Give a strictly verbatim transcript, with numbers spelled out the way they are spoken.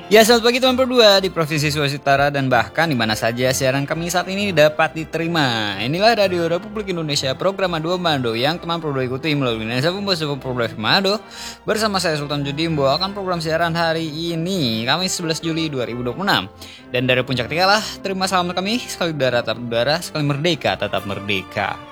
Ya, selamat pagi teman berdua di Provinsi Sulawesi Utara dan bahkan di mana saja siaran kami saat ini dapat diterima. Inilah Radio Republik Indonesia program Ado Manado yang teman berdua ikuti melalui Nesa Pembuat Program Manado. Bersama saya Sultan Judi membawakan program siaran hari ini, Kamis sebelas Juli dua ribu dua puluh enam. Dan dari puncak tiga lah, terima salam kami, sekali udara tetap udara, sekali merdeka tetap merdeka.